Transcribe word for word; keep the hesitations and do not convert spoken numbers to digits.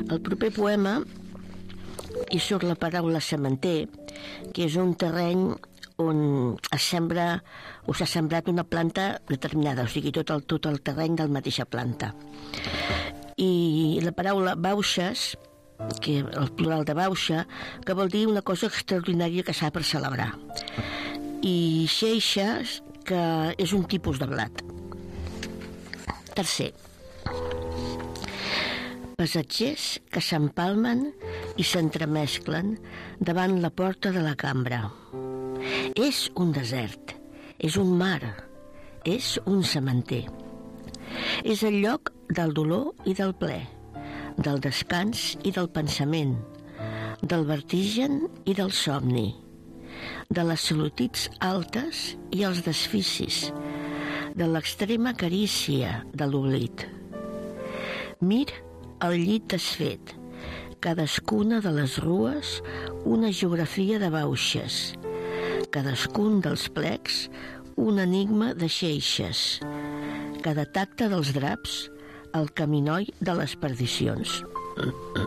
Al proper poema hi surt la paraula sementer, que és un terreny on es sembra o s'ha sembrat una planta determinada, o sigui, tot el, tot el terreny de la mateixa planta. I la paraula bauxes, que el plural de bauxa, que vol dir una cosa extraordinària que s'ha per celebrar. I xeixes, que és un tipus de blat. Tercer, passatgers que s'empalmen i s'entremesclen davant la porta de la cambra. És un desert, és un mar, és un sementer. És el lloc del dolor i del ple, del descans i del pensament, del vertigen i del somni, de les solituds altes i els desficis, de l'extrema carícia de l'oblit. Mir el llit desfet, cadascuna de les rues una geografia de bauxes, cadascun dels plecs un enigma de xeixes, cada tacte dels draps el caminoi de les perdicions.